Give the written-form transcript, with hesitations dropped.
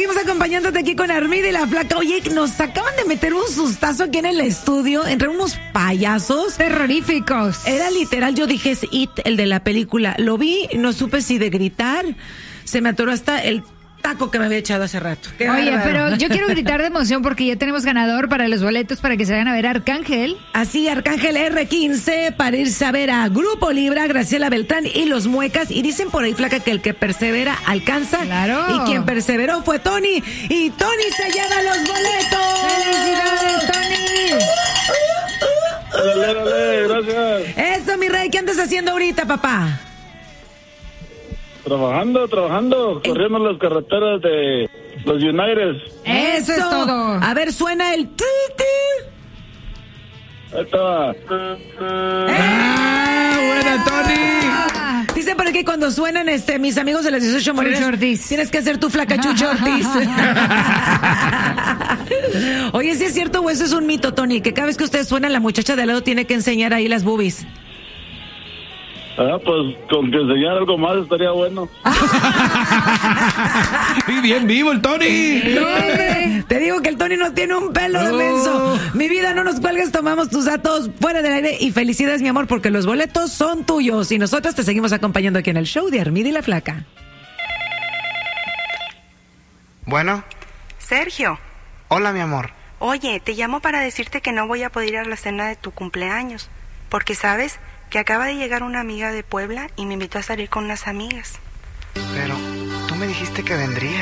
seguimos acompañándote aquí con Armida y la Flaca. Oye, nos acaban de meter un sustazo aquí en el estudio entre unos payasos terroríficos. Era literal, yo dije, es It, el de la película. Lo vi, no supe si de gritar, se me atoró hasta el taco que me había echado hace rato. Oye, pero yo quiero gritar de emoción porque ya tenemos ganador para los boletos para que se vayan a ver a Arcángel. Así, Arcángel R15 para irse a ver a Grupo Libra, Graciela Beltrán y Los Muecas. Y dicen por ahí, Flaca, que el que persevera alcanza. Claro. Y quien perseveró fue Tony. Y Tony se lleva los boletos. ¡Felicidades, Tony! Dale, gracias. Eso, mi rey, ¿qué andas haciendo ahorita, papá? Trabajando, corriendo las carreteras de los United. Eso es todo. A ver, suena el tutu. Ahí está. ¡Buena, Tony! Dice por aquí cuando suenan mis amigos de las 18 morenas, Ortiz. tienes que hacer tu Flaca Chucho Ortiz. Oye, ¿sí es cierto o eso es un mito, Tony? Que cada vez que ustedes suenan, la muchacha de al lado tiene que enseñar ahí las boobies. Pues con que enseñar algo más estaría bueno. Y bien vivo el Tony. No, hombre, te digo que el Tony no tiene un pelo de menso. Mi vida, no nos cuelgues, tomamos tus datos fuera del aire y felicidades, mi amor, porque los boletos son tuyos y nosotros te seguimos acompañando aquí en el show de Armida y la Flaca. Bueno, Sergio, hola mi amor. oye, te llamo para decirte que no voy a poder ir a la cena de tu cumpleaños, porque sabes que acaba de llegar una amiga de Puebla y me invitó a salir con unas amigas. Pero tú me dijiste que vendría.